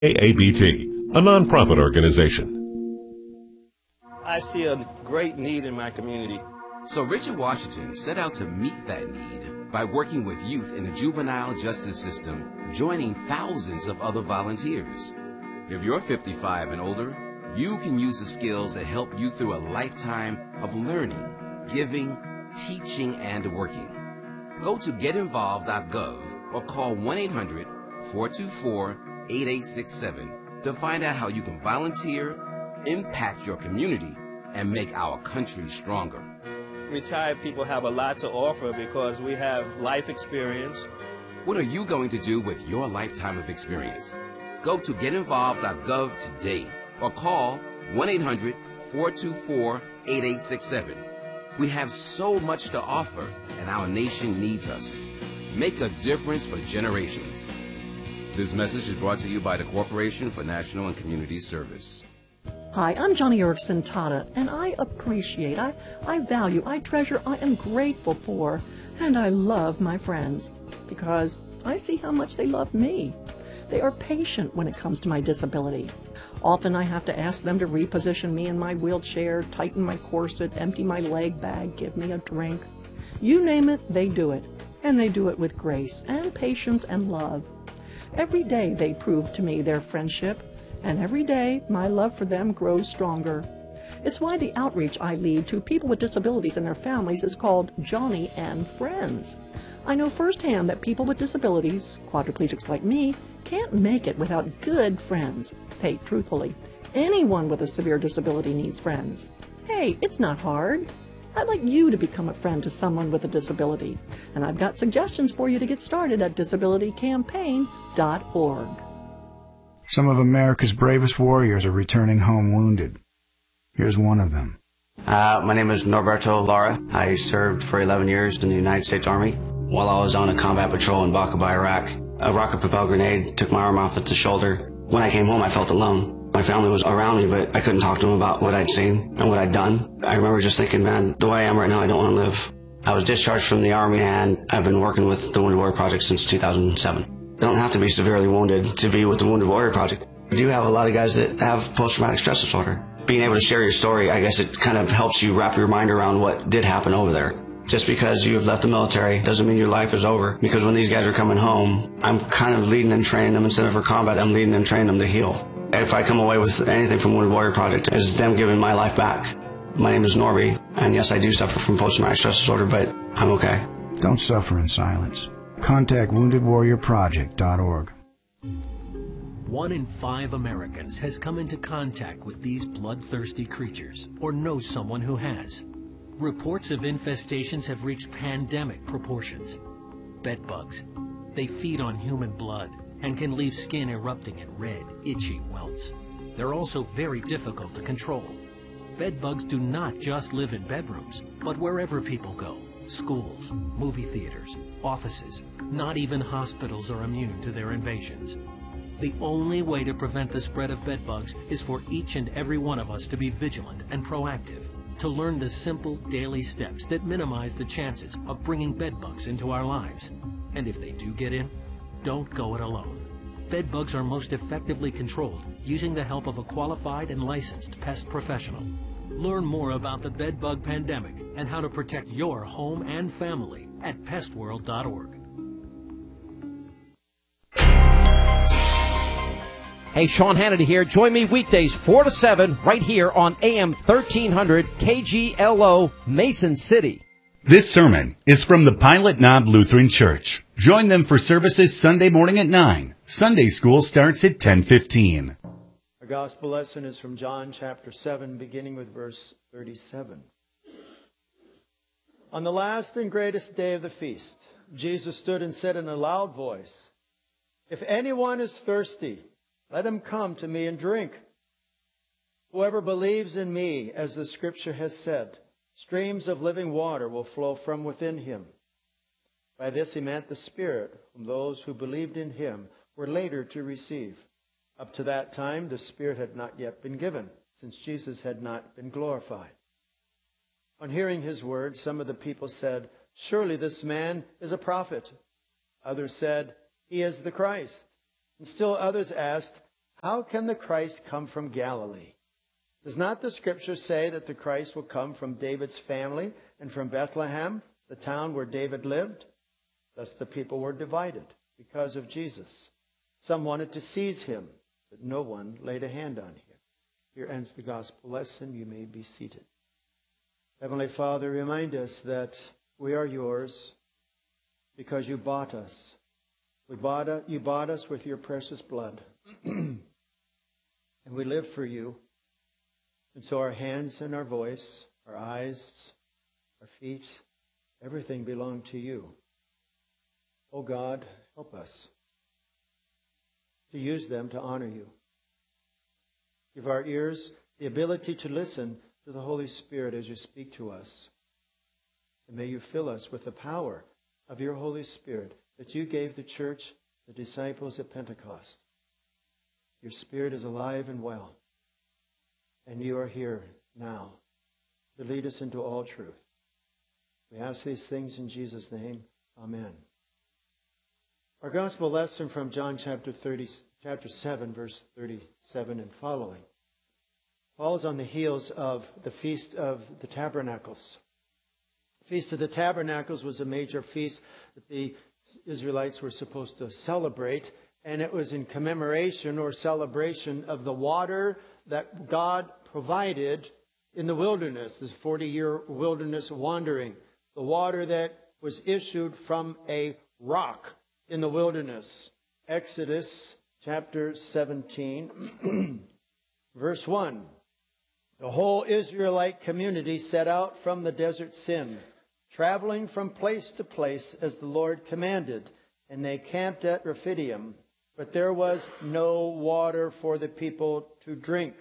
AABT, a nonprofit organization. I see a great need in my community. So Richard Washington set out to meet that need by working with youth in the juvenile justice system, joining thousands of other volunteers. If you're 55 and older, you can use the skills that help you through a lifetime of learning, giving, teaching, and working. Go to getinvolved.gov or call 1-800-424-8867 to find out how you can volunteer, impact your community, and make our country stronger. Retired people have a lot to offer because we have life experience. What are you going to do with your lifetime of experience? Go to getinvolved.gov today or call 1-800-424-8867. We have so much to offer, and our nation needs us. Make a difference for generations. This message is brought to you by the Corporation for National and Community Service. Hi, I'm Johnny Erickson Tata, and I appreciate, I value, I treasure, I am grateful for, and I love my friends because I see how much they love me. They are patient when it comes to my disability. Often I have to ask them to reposition me in my wheelchair, tighten my corset, empty my leg bag, give me a drink. You name it, they do it. And they do it with grace and patience and love. Every day they prove to me their friendship, and every day my love for them grows stronger. It's why the outreach I lead to people with disabilities and their families is called Johnny and Friends. I know firsthand that people with disabilities, quadriplegics like me, can't make it without good friends. Hey, truthfully, anyone with a severe disability needs friends. Hey, it's not hard. I'd like you to become a friend to someone with a disability, and I've got suggestions for you to get started at disabilitycampaign.org. Some of America's bravest warriors are returning home wounded. Here's one of them. My name is Norberto Lara. I served for 11 years in the United States Army. While I was on a combat patrol in Baqaba, Iraq, a rocket-propelled grenade took my arm off at the shoulder. When I came home, I felt alone. My family was around me, but I couldn't talk to them about what I'd seen and what I'd done. I remember just thinking, man, the way I am right now, I don't want to live. I was discharged from the Army, and I've been working with the Wounded Warrior Project since 2007. You don't have to be severely wounded to be with the Wounded Warrior Project. We do have a lot of guys that have post-traumatic stress disorder. Being able to share your story, I guess it kind of helps you wrap your mind around what did happen over there. Just because you have left the military doesn't mean your life is over. Because when these guys are coming home, I'm kind of leading and training them. Instead of for combat, I'm leading and training them to heal. If I come away with anything from Wounded Warrior Project, it's them giving my life back. My name is Norby, and yes, I do suffer from post-traumatic stress disorder, but I'm okay. Don't suffer in silence. Contact WoundedWarriorProject.org. 1 in 5 Americans has come into contact with these bloodthirsty creatures or knows someone who has. Reports of infestations have reached pandemic proportions. Bedbugs. They feed on human blood and can leave skin erupting in red, itchy welts. They're also very difficult to control. Bedbugs do not just live in bedrooms, but wherever people go. Schools, movie theaters, offices. Not even hospitals are immune to their invasions. The only way to prevent the spread of bedbugs is for each and every one of us to be vigilant and proactive, to learn the simple daily steps that minimize the chances of bringing bedbugs into our lives. And if they do get in, don't go it alone. Bedbugs are most effectively controlled using the help of a qualified and licensed pest professional. Learn more about the bedbug pandemic and how to protect your home and family at pestworld.org. Hey, Sean Hannity here. Join me weekdays 4 to 7 right here on AM 1300 KGLO, Mason City. This sermon is from the Pilot Knob Lutheran Church. Join them for services Sunday morning at 9. Sunday school starts at 10:15. Our gospel lesson is from John chapter 7, beginning with verse 37. On the last and greatest day of the feast, Jesus stood and said in a loud voice, "If anyone is thirsty, let him come to me and drink. Whoever believes in me, as the scripture has said, streams of living water will flow from within him." By this he meant the Spirit, whom those who believed in him were later to receive. Up to that time, the Spirit had not yet been given, since Jesus had not been glorified. On hearing his words, some of the people said, "Surely this man is a prophet." Others said, "He is the Christ." And still others asked, how can the Christ come from Galilee? Does not the Scripture say that the Christ will come from David's family and from Bethlehem, the town where David lived? Thus the people were divided because of Jesus. Some wanted to seize him, but no one laid a hand on him. Here ends the gospel lesson. You may be seated. Heavenly Father, remind us that we are yours because you bought us. You bought us with your precious blood. And we live for you. And so our hands and our voice, our eyes, our feet, everything belong to you. Oh God, help us to use them to honor you. Give our ears the ability to listen to the Holy Spirit as you speak to us. And may you fill us with the power of your Holy Spirit that you gave the church, the disciples at Pentecost. Your Spirit is alive and well. And you are here now to lead us into all truth. We ask these things in Jesus' name. Amen. Our gospel lesson from John chapter 7, verse 37 and following, falls on the heels of the Feast of the Tabernacles. The Feast of the Tabernacles was a major feast that the Israelites were supposed to celebrate, and it was in commemoration or celebration of the water that God provided in the wilderness, this 40-year wilderness wandering. The water that was issued from a rock in the wilderness. Exodus chapter 17, verse 1. The whole Israelite community set out from the desert Sin, traveling from place to place as the Lord commanded, and they camped at Rephidim, but there was no water for the people to drink.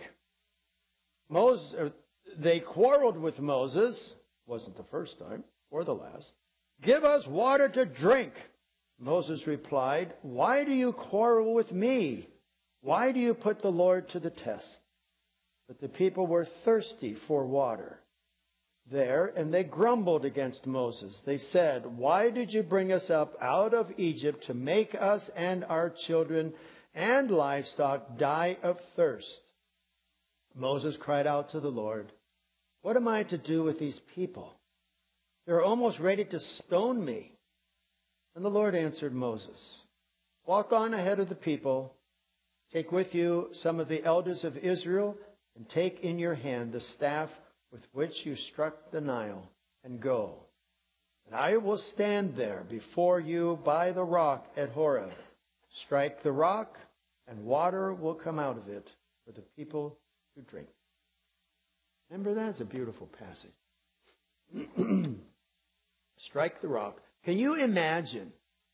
They quarreled with Moses, wasn't the first time or the last. Give us water to drink. Moses replied, why do you quarrel with me? Why do you put the Lord to the test? But the people were thirsty for water there, and they grumbled against Moses. They said, why did you bring us up out of Egypt to make us and our children and livestock die of thirst? Moses cried out to the Lord, what am I to do with these people? They're almost ready to stone me. And the Lord answered Moses, walk on ahead of the people, take with you some of the elders of Israel, and take in your hand the staff with which you struck the Nile, and go. And I will stand there before you by the rock at Horeb. Strike the rock, and water will come out of it for the people to drink. Remember, that's a beautiful passage. Strike the rock. Can you imagine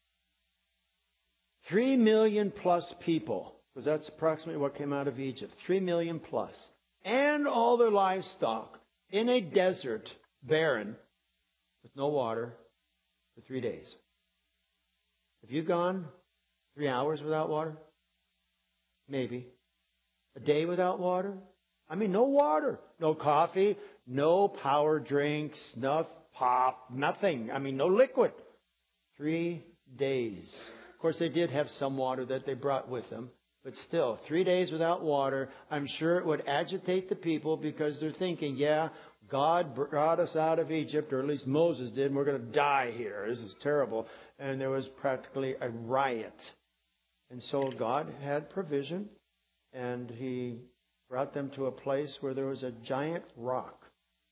3 million plus people, because that's approximately what came out of Egypt, 3 million plus, and all their livestock in a desert, barren, with no water, for 3 days? Have you gone 3 hours without water? Maybe. A day without water? I mean, no water, no coffee, no power drinks, no pop, nothing. I mean, no liquid. 3 days. Of course, they did have some water that they brought with them, but still, 3 days without water. I'm sure it would agitate the people because they're thinking, yeah, God brought us out of Egypt, or at least Moses did, and we're going to die here. This is terrible. And there was practically a riot. And so God had provision, and he brought them to a place where there was a giant rock.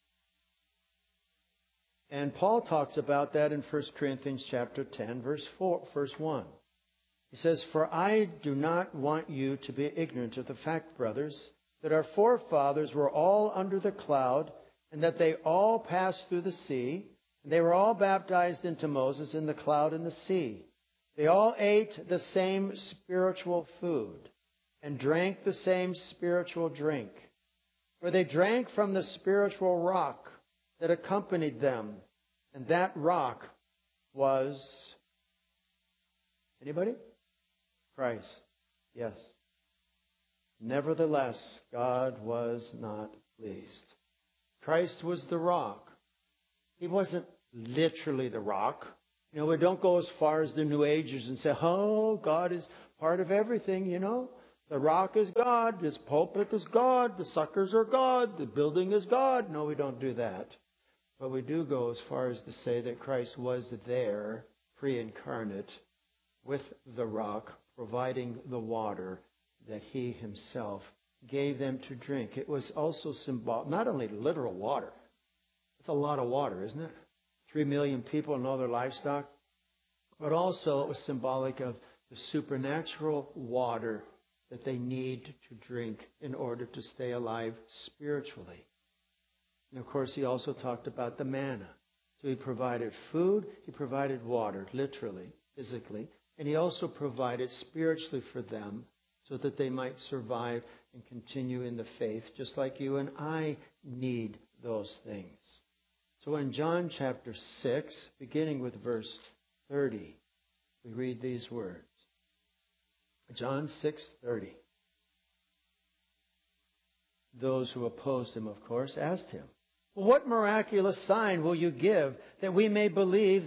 And Paul talks about that in 1 Corinthians chapter 10, verse 1. He says, for I do not want you to be ignorant of the fact, brothers, that our forefathers were all under the cloud, and that they all passed through the sea, and they were all baptized into Moses in the cloud and the sea. They all ate the same spiritual food, and drank the same spiritual drink. For they drank from the spiritual rock that accompanied them, and that rock was, anybody? Christ. Yes. Nevertheless, God was not pleased. Christ was the rock. He wasn't literally the rock. You know, we don't go as far as the New Agers and say, oh, God is part of everything, you know. The rock is God, his pulpit is God, the suckers are God, the building is God. No, we don't do that. But we do go as far as to say that Christ was there, pre-incarnate, with the rock, providing the water that he himself gave them to drink. It was also symbolic, not only literal water. It's a lot of water, isn't it? 3 million people and all their livestock. But also it was symbolic of the supernatural water that they need to drink in order to stay alive spiritually. And of course, he also talked about the manna. So he provided food, he provided water, literally, physically, and he also provided spiritually for them so that they might survive and continue in the faith, just like you and I need those things. So in John chapter 6, beginning with verse 30, we read these words. John 6:30. Those who opposed him, of course, asked him, well, what miraculous sign will you give that we may believe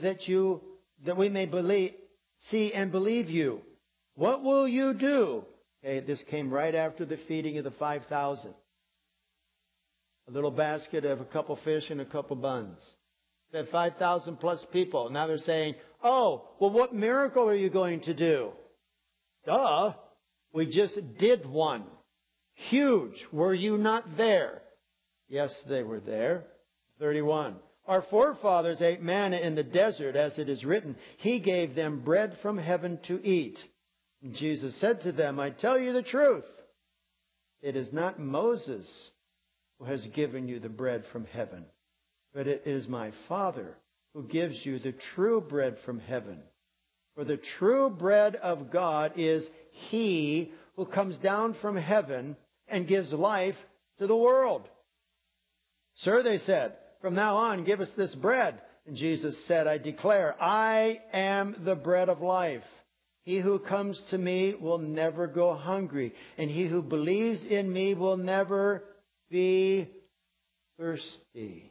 see and believe you? What will you do? Okay, this came right after the feeding of the 5,000. A little basket of a couple fish and a couple buns. They had 5,000 plus people. Now they're saying, oh, well, what miracle are you going to do? Duh, we just did one. Huge. Were you not there? Yes, they were there. 31. Our forefathers ate manna in the desert, as it is written. He gave them bread from heaven to eat. And Jesus said to them, I tell you the truth. It is not Moses who has given you the bread from heaven, but it is my Father who gives you the true bread from heaven. For the true bread of God is he who comes down from heaven and gives life to the world. Sir, they said, from now on, give us this bread. And Jesus said, I declare, I am the bread of life. He who comes to me will never go hungry, and he who believes in me will never be thirsty.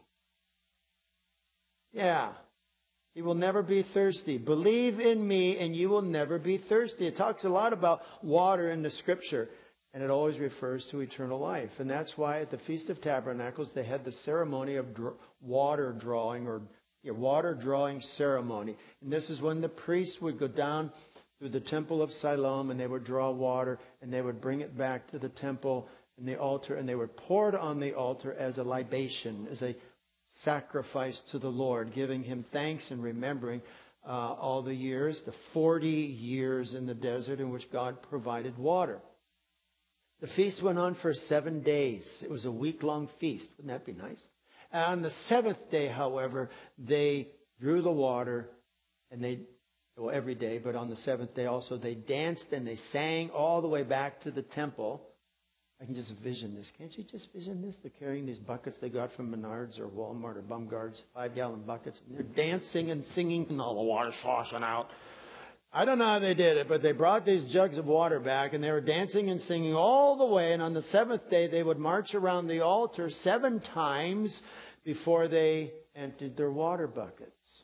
Yeah. He will never be thirsty. Believe in me and you will never be thirsty. It talks a lot about water in the scripture, and it always refers to eternal life. And that's why at the Feast of Tabernacles they had the ceremony of water drawing, or water drawing ceremony. And this is when the priests would go down through the temple of Siloam and they would draw water and they would bring it back to the temple and the altar, and they would pour it on the altar as a libation, as a sacrifice to the Lord, giving him thanks and remembering all the years, the 40 years in the desert in which God provided water. The feast went on for 7 days. It was a week-long feast. Wouldn't that be nice? And on the seventh day, however, they drew the water, and every day, but on the seventh day also, they danced and they sang all the way back to the temple. I can just vision this. Can't you just vision this? They're carrying these buckets they got from Menards or Walmart or Bumgard's, 5-gallon buckets. And they're dancing and singing, and all the water's sloshing out. I don't know how they did it, but they brought these jugs of water back, and they were dancing and singing all the way. And on the seventh day, they would march around the altar 7 times before they emptied their water buckets.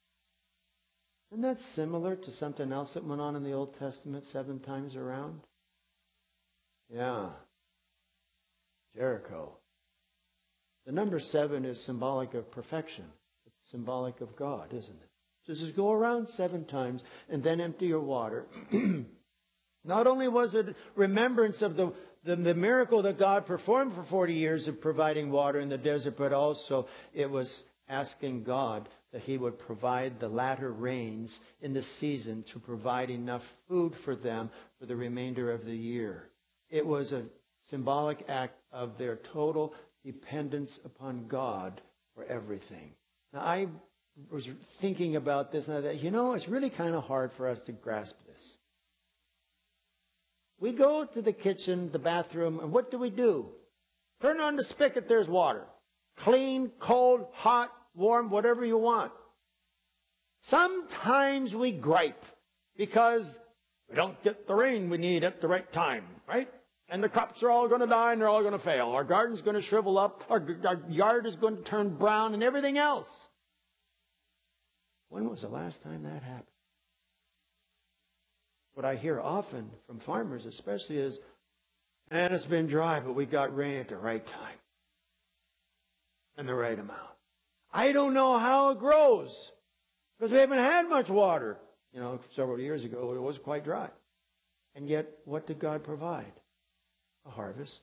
Isn't that similar to something else that went on in the Old Testament 7 times around? Yeah. Jericho. The number 7 is symbolic of perfection. It's symbolic of God, isn't it? So just go around 7 times and then empty your water. Not only was it remembrance of the miracle that God performed for 40 years of providing water in the desert, but also it was asking God that he would provide the latter rains in the season to provide enough food for them for the remainder of the year. It was a symbolic act of their total dependence upon God for everything. Now, I was thinking about this, and I thought, it's really kind of hard for us to grasp this. We go to the kitchen, the bathroom, and what do? Turn on the spigot, there's water. Clean, cold, hot, warm, whatever you want. Sometimes we gripe because we don't get the rain we need at the right time, right? And the crops are all going to die and they're all going to fail. Our garden's going to shrivel up. Our yard is going to turn brown and everything else. When was the last time that happened? what I hear often from farmers especially is, man, it's been dry, but we got rain at the right time and the right amount. I don't know how it grows because we haven't had much water. You know, several years ago, it was quite dry. And yet, what did God provide? A harvest.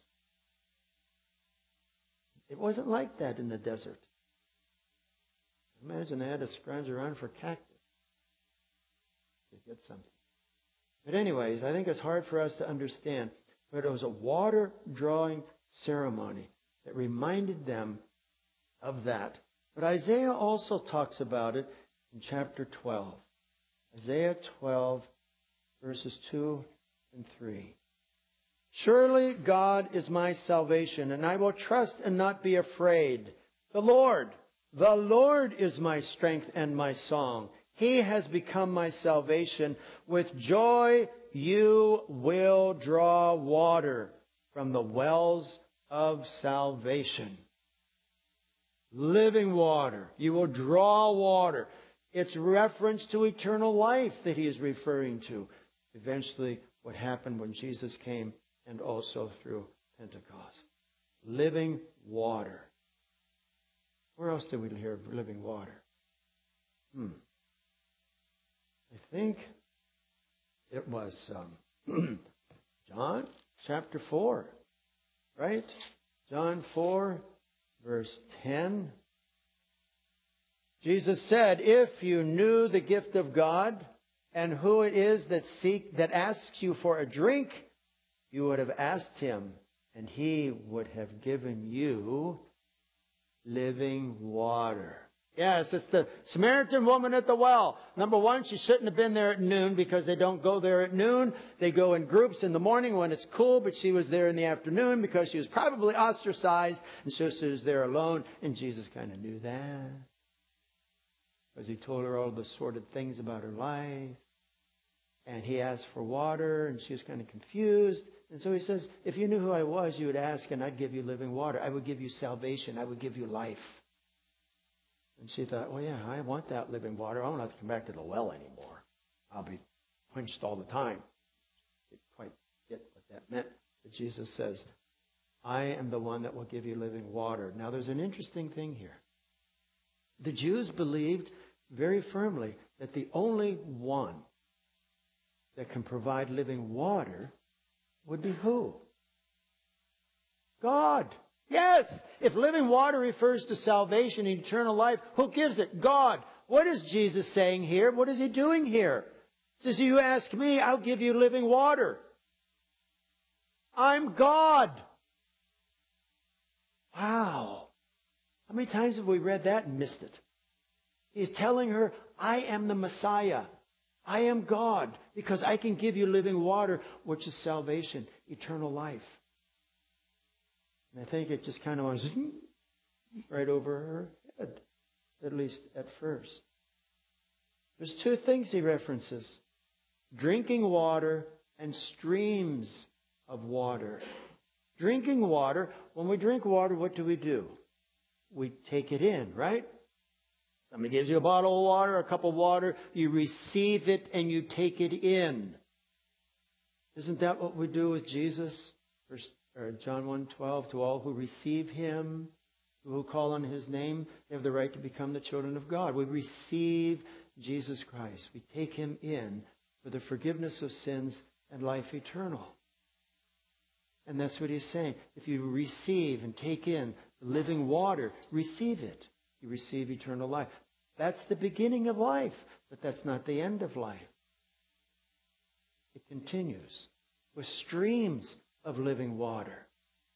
It wasn't like that in the desert. Imagine they had to scrounge around for cactus to get something. But anyways, I think it's hard for us to understand. But it was a water drawing ceremony that reminded them of that. But Isaiah also talks about it in chapter 12. Isaiah 12, verses 2 and 3. Surely God is my salvation, and I will trust and not be afraid. The Lord is my strength and my song. He has become my salvation. With joy you will draw water from the wells of salvation. Living water. You will draw water. It's reference to eternal life that he is referring to. Eventually, what happened when Jesus came and also through Pentecost. Living water. Where else did we hear of living water? I think it was John chapter 4, right? John 4, verse 10. Jesus said, if you knew the gift of God and who it is that asks you for a drink, you would have asked him, and he would have given you living water. Yes, it's the Samaritan woman at the well. Number one, she shouldn't have been there at noon because they don't go there at noon. They go in groups in the morning when it's cool, but she was there in the afternoon because she was probably ostracized, and so she was there alone, and Jesus kind of knew that. Because he told her all the sordid things about her life. And he asked for water, and she was kind of confused. And so he says, if you knew who I was, you would ask, and I'd give you living water. I would give you salvation. I would give you life. And she thought, well, yeah, I want that living water. I don't have to come back to the well anymore. I'll be quenched all the time. Didn't quite get what that meant. But Jesus says, I am the one that will give you living water. Now, there's an interesting thing here. The Jews believed very firmly that the only one that can provide living water would be who? God. Yes. If living water refers to salvation and eternal life, who gives it? God. What is Jesus saying here? What is he doing here? He says, you ask me, I'll give you living water. I'm God. Wow. How many times have we read that and missed it? He's telling her, I am the Messiah. I am God, because I can give you living water, which is salvation, eternal life. And I think it just kind of went right over her head, at least at first. There's two things he references. Drinking water and streams of water. Drinking water, when we drink water, what do? We take it in, right? Somebody gives you a bottle of water, a cup of water, you receive it and you take it in. Isn't that what we do with Jesus? John 1:12, to all who receive him, who call on his name, they have the right to become the children of God. We receive Jesus Christ. We take him in for the forgiveness of sins and life eternal. And that's what he's saying. If you receive and take in living water, receive it. You receive eternal life. That's the beginning of life, but that's not the end of life. It continues with streams of living water.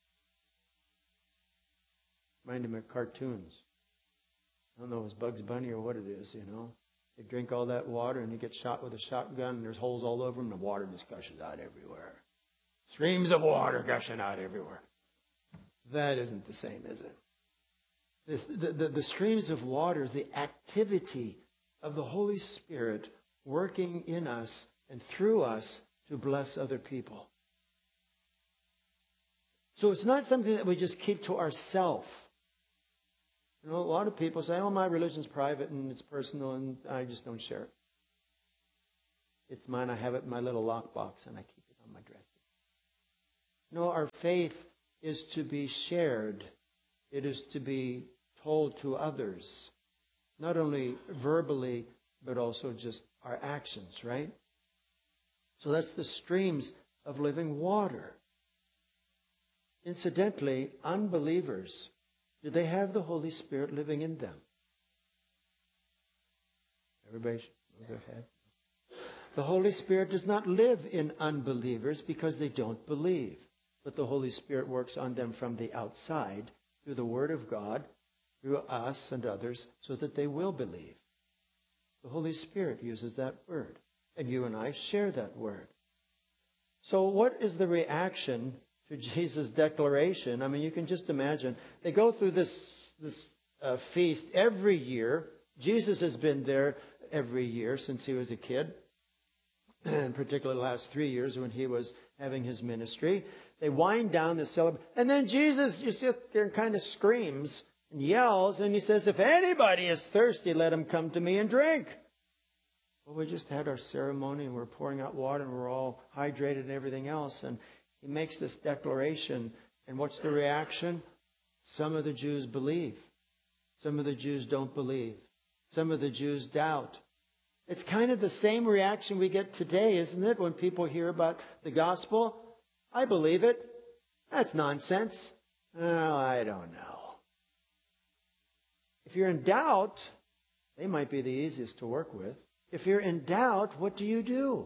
Remind him of cartoons. I don't know if it's Bugs Bunny or what it is, you know. They drink all that water and you get shot with a shotgun and there's holes all over them and the water just gushes out everywhere. Streams of water gushing out everywhere. That isn't the same, is it? The streams of water is the activity of the Holy Spirit working in us and through us to bless other people. So it's not something that we just keep to ourselves. You know, a lot of people say, oh, my religion's private and it's personal and I just don't share it. It's mine. I have it in my little lockbox, and I keep it on my dresser. No, our faith is to be shared. It is to be told to others, not only verbally, but also just our actions, right? So that's the streams of living water. Incidentally, unbelievers, do they have the Holy Spirit living in them? Everybody should move their head. The Holy Spirit does not live in unbelievers because they don't believe. But the Holy Spirit works on them from the outside through the Word of God, through us and others, so that they will believe. The Holy Spirit uses that Word, and you and I share that Word. So what is the reaction to Jesus' declaration? I mean, you can just imagine. They go through this feast every year. Jesus has been there every year since he was a kid, and particularly the last 3 years when he was having his ministry. They wind down the celebration. And then Jesus, you sit there and kind of screams and yells, and he says, if anybody is thirsty, let him come to me and drink. Well, we just had our ceremony, and we're pouring out water, and we're all hydrated and everything else. And he makes this declaration. And what's the reaction? Some of the Jews believe. Some of the Jews don't believe. Some of the Jews doubt. It's kind of the same reaction we get today, isn't it, when people hear about the gospel? I believe it. That's nonsense. Oh, I don't know. If you're in doubt, they might be the easiest to work with. If you're in doubt, what do?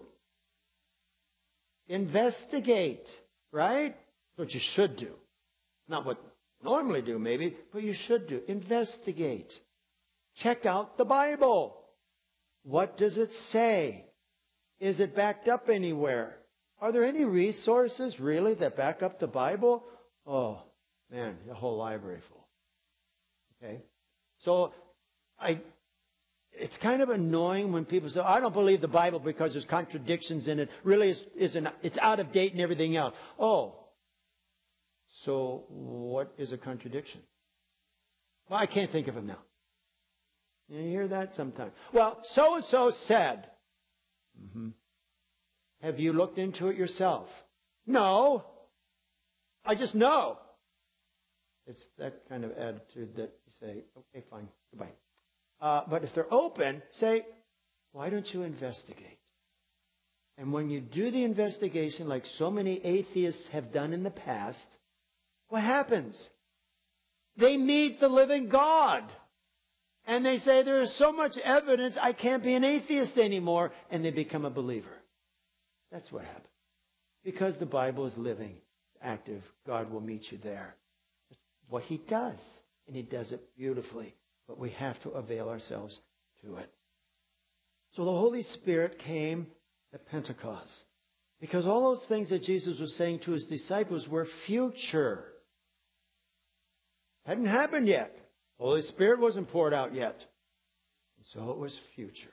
Investigate, right? That's what you should do. Not what you normally do, maybe, but you should do. Investigate. Check out the Bible. What does it say? Is it backed up anywhere? Are there any resources, really, that back up the Bible? Oh, man, a whole library full. Okay? So, it's kind of annoying when people say, I don't believe the Bible because there's contradictions in it. Really, it's out of date and everything else. Oh, so what is a contradiction? Well, I can't think of them now. You hear that sometimes. Well, so-and-so said. Mm-hmm. Have you looked into it yourself? No. I just know. It's that kind of attitude that you say, okay, fine, goodbye. But if they're open, say, why don't you investigate? And when you do the investigation, like so many atheists have done in the past, what happens? They meet the living God. And they say, there is so much evidence, I can't be an atheist anymore. And they become a believer. That's what happens. Because the Bible is living, active, God will meet you there. That's what he does. And he does it beautifully. But we have to avail ourselves to it. So the Holy Spirit came at Pentecost. Because all those things that Jesus was saying to his disciples were future. Hadn't happened yet. The Holy Spirit wasn't poured out yet. And so it was future.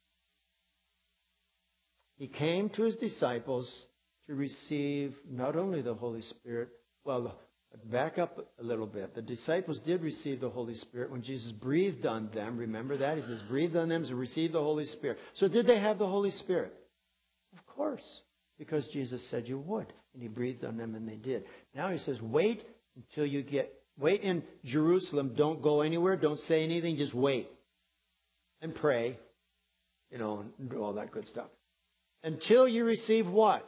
He came to his disciples to receive not only the Holy Spirit, well, back up a little bit. The disciples did receive the Holy Spirit when Jesus breathed on them. Remember that? He says, breathed on them to receive the Holy Spirit. So did they have the Holy Spirit? Of course, because Jesus said you would. And he breathed on them and they did. Now he says, wait in Jerusalem. Don't go anywhere. Don't say anything. Just wait and pray, and do all that good stuff. Until you receive what?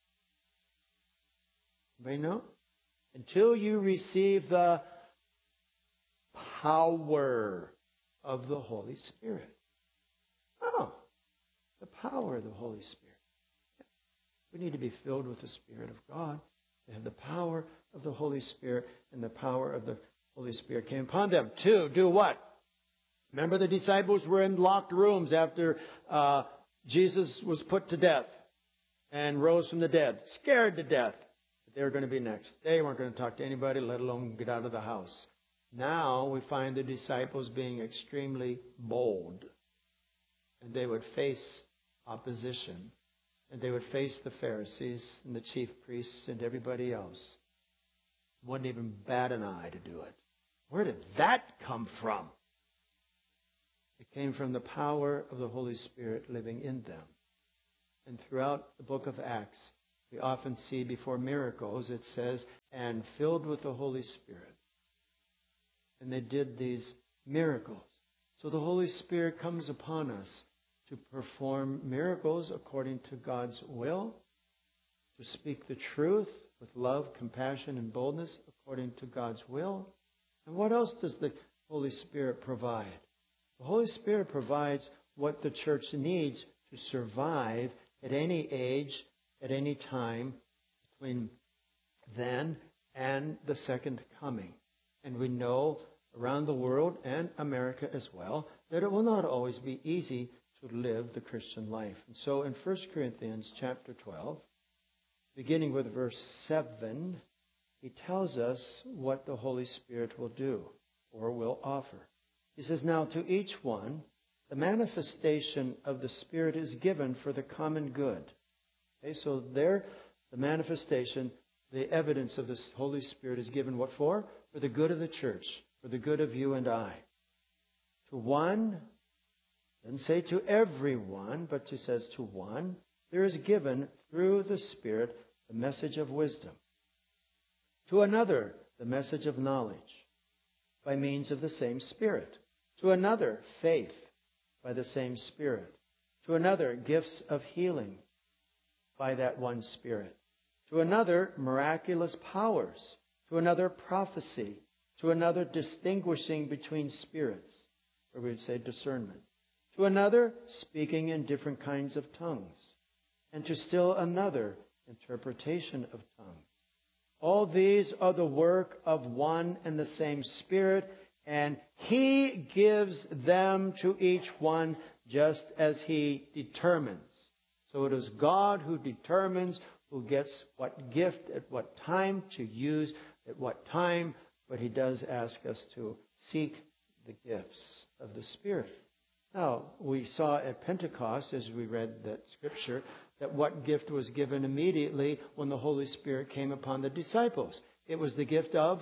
Anybody know? Until you receive the power of the Holy Spirit. Oh, the power of the Holy Spirit. We need to be filled with the Spirit of God. They have the power of the Holy Spirit, and the power of the Holy Spirit came upon them to do what? Remember, the disciples were in locked rooms after Jesus was put to death and rose from the dead, scared to death. They were going to be next. They weren't going to talk to anybody, let alone get out of the house. Now we find the disciples being extremely bold. And they would face opposition. And they would face the Pharisees and the chief priests and everybody else. Wouldn't even bat an eye to do it. Where did that come from? It came from the power of the Holy Spirit living in them. And throughout the book of Acts, we often see before miracles, it says, and filled with the Holy Spirit. And they did these miracles. So the Holy Spirit comes upon us to perform miracles according to God's will, to speak the truth with love, compassion, and boldness according to God's will. And what else does the Holy Spirit provide? The Holy Spirit provides what the church needs to survive at any age, at any time, between then and the second coming. And we know around the world, and America as well, that it will not always be easy to live the Christian life. And so in 1 Corinthians chapter 12, beginning with verse 7, he tells us what the Holy Spirit will do or will offer. He says, now to each one, the manifestation of the Spirit is given for the common good. Okay, so there, the manifestation, the evidence of the Holy Spirit is given what for? For the good of the church, for the good of you and I. To one, doesn't say to everyone, but it says to one, there is given through the Spirit the message of wisdom. To another, the message of knowledge by means of the same Spirit. To another, faith by the same Spirit. To another, gifts of healing by that one Spirit. To another, miraculous powers. To another, prophecy. To another, distinguishing between spirits, or we would say discernment. To another, speaking in different kinds of tongues. And to still another, interpretation of tongues. All these are the work of one and the same Spirit, and He gives them to each one just as He determines. So it is God who determines who gets what gift at what time to use at what time, but He does ask us to seek the gifts of the Spirit. Now, we saw at Pentecost, as we read that scripture, that what gift was given immediately when the Holy Spirit came upon the disciples. It was the gift of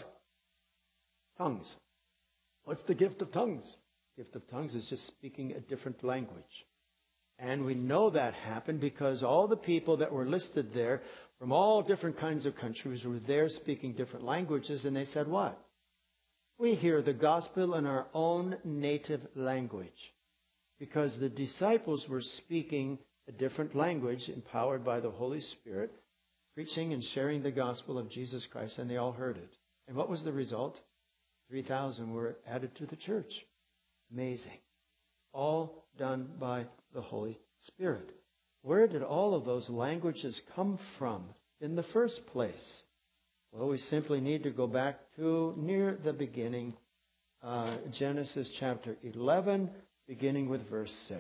tongues. What's the gift of tongues? The gift of tongues is just speaking a different language. And we know that happened because all the people that were listed there from all different kinds of countries were there speaking different languages, and they said what? We hear the gospel in our own native language, because the disciples were speaking a different language empowered by the Holy Spirit, preaching and sharing the gospel of Jesus Christ, and they all heard it. And what was the result? 3,000 were added to the church. Amazing. All done by the Holy Spirit. Where did all of those languages come from in the first place? Well, we simply need to go back to near the beginning, Genesis chapter 11, beginning with verse 6.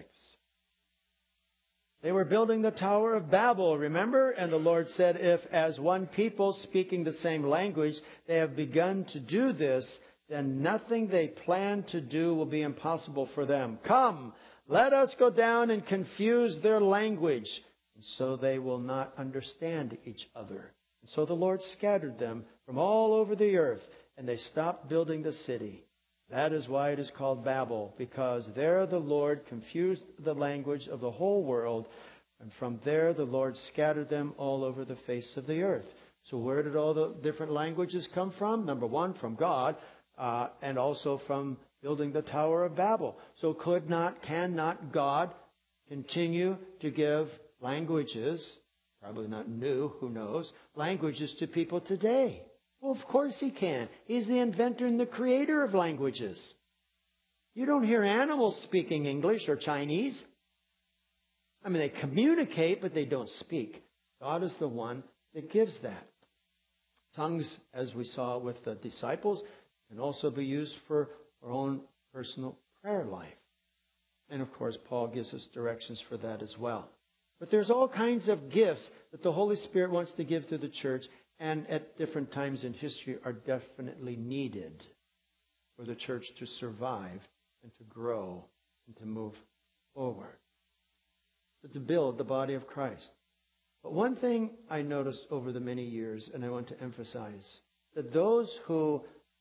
They were building the Tower of Babel, remember? And the Lord said, if as one people speaking the same language, they have begun to do this, then nothing they plan to do will be impossible for them. Come, let us go down and confuse their language, so they will not understand each other. And so the Lord scattered them from all over the earth, and they stopped building the city. That is why it is called Babel, because there the Lord confused the language of the whole world, and from there the Lord scattered them all over the face of the earth. So where did all the different languages come from? Number one, from God, and also from building the Tower of Babel. So cannot God continue to give languages, probably not new, who knows, languages to people today? Well, of course He can. He's the inventor and the creator of languages. You don't hear animals speaking English or Chinese. I mean, they communicate, but they don't speak. God is the one that gives that. Tongues, as we saw with the disciples, can also be used for our own personal prayer life. And of course, Paul gives us directions for that as well. But there's all kinds of gifts that the Holy Spirit wants to give to the church, and at different times in history are definitely needed for the church to survive and to grow and to move forward, to build the body of Christ. But one thing I noticed over the many years, and I want to emphasize, that those who,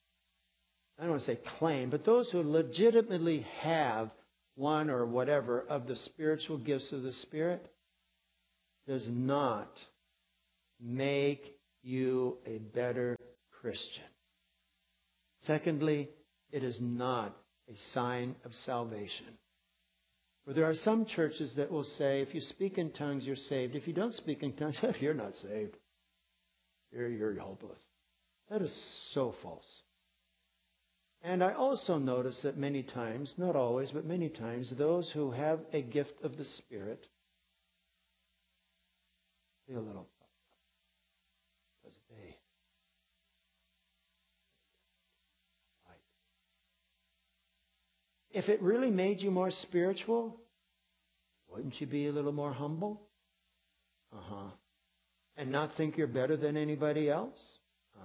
I don't want to say claim, but those who legitimately have one or whatever of the spiritual gifts of the Spirit, does not make you a better Christian. Secondly, it is not a sign of salvation. For there are some churches that will say, if you speak in tongues, you're saved. If you don't speak in tongues, you're not saved. You're hopeless. That is so false. And I also notice that many times, not always, but many times, those who have a gift of the Spirit feel a little because they fight. If it really made you more spiritual, wouldn't you be a little more humble? And not think you're better than anybody else?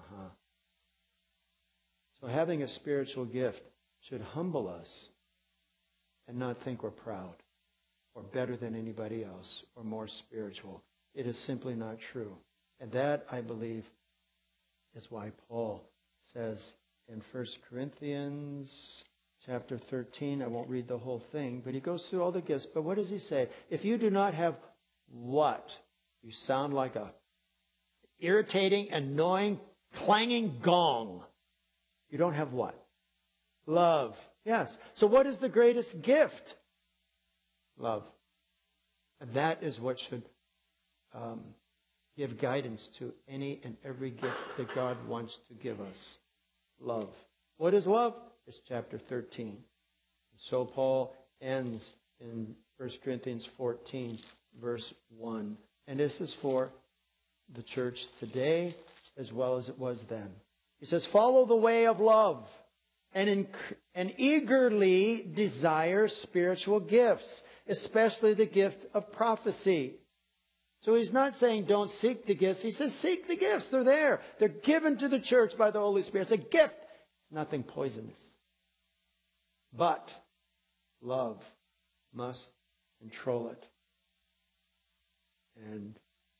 So having a spiritual gift should humble us and not think we're proud or better than anybody else or more spiritual. It is simply not true. And that, I believe, is why Paul says in 1 Corinthians chapter 13, I won't read the whole thing, but he goes through all the gifts. But what does he say? If you do not have what? You sound like a irritating, annoying, clanging gong. You don't have what? Love. Yes. So what is the greatest gift? Love. And that is what should give guidance to any and every gift that God wants to give us. Love. What is love? It's chapter 13. So Paul ends in 1 Corinthians 14, verse 1. And this is for the church today as well as it was then. He says, follow the way of love and eagerly desire spiritual gifts, especially the gift of prophecy. So he's not saying don't seek the gifts. He says seek the gifts. They're there. They're given to the church by the Holy Spirit. It's a gift. It's nothing poisonous. But love must control it and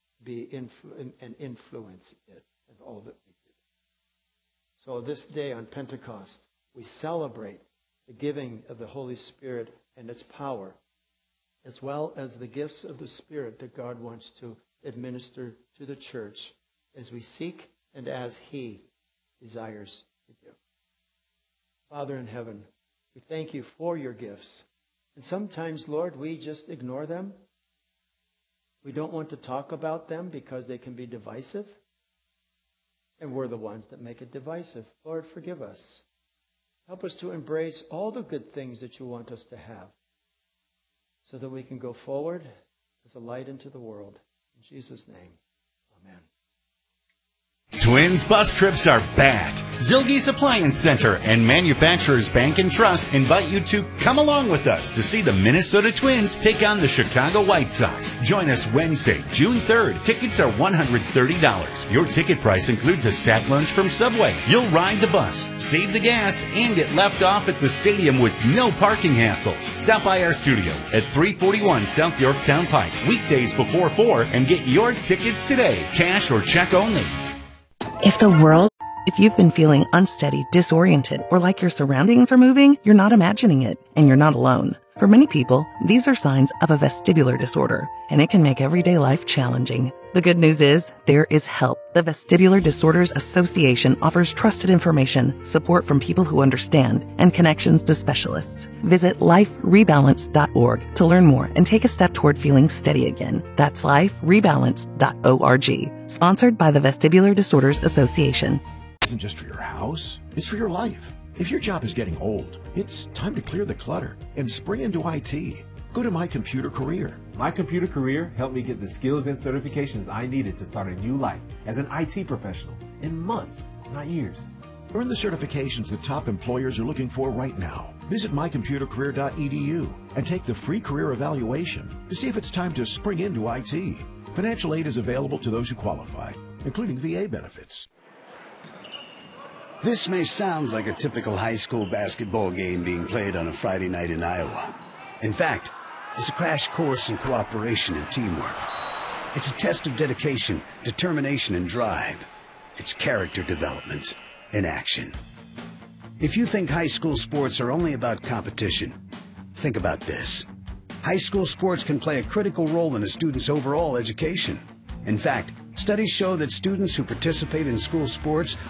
influence it and all that we do. So this day on Pentecost, we celebrate the giving of the Holy Spirit and its power, as well as the gifts of the Spirit that God wants to administer to the church as we seek and as He desires to give. Father in heaven, we thank you for your gifts. And sometimes, Lord, we just ignore them. We don't want to talk about them because they can be divisive. And we're the ones that make it divisive. Lord, forgive us. Help us to embrace all the good things that you want us to have so that we can go forward as a light into the world. In Jesus' name, amen. Twins bus trips are back. Zilge's Appliance Center and Manufacturers Bank and Trust invite you to come along with us to see the Minnesota Twins take on the Chicago White Sox. Join us Wednesday, June 3rd. Tickets are $130. Your ticket price includes a sack lunch from Subway. You'll ride the bus, save the gas, and get left off at the stadium with no parking hassles. Stop by our studio at 341 South Yorktown Pike, weekdays before 4, and get your tickets today. Cash or check only. If you've been feeling unsteady, disoriented, or like your surroundings are moving, you're not imagining it, and you're not alone. For many people, these are signs of a vestibular disorder, and it can make everyday life challenging. The good news is, there is help. The Vestibular Disorders Association offers trusted information, support from people who understand, and connections to specialists. Visit liferebalance.org to learn more and take a step toward feeling steady again. That's liferebalance.org. Sponsored by the Vestibular Disorders Association. It isn't just for your house, it's for your life. If your job is getting old, it's time to clear the clutter and spring into IT. Go to My Computer Career. My Computer Career helped me get the skills and certifications I needed to start a new life as an IT professional in months, not years. Earn the certifications that top employers are looking for right now. Visit mycomputercareer.edu and take the free career evaluation to see if it's time to spring into IT. Financial aid is available to those who qualify, including VA benefits. This may sound like a typical high school basketball game being played on a Friday night in Iowa. In fact, it's a crash course in cooperation and teamwork. It's a test of dedication, determination, and drive. It's character development in action. If you think high school sports are only about competition, think about this. High school sports can play a critical role in a student's overall education. In fact, studies show that students who participate in school sports